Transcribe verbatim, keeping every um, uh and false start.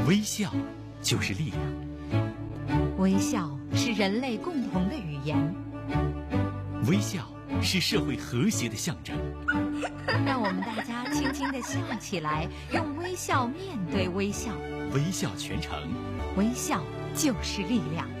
微笑就是力量， 微笑是人类共同的语言， 微笑是社会和谐的象征。 让我们大家轻轻地笑起来，用微笑面对微笑。 微笑全程， 微笑就是力量。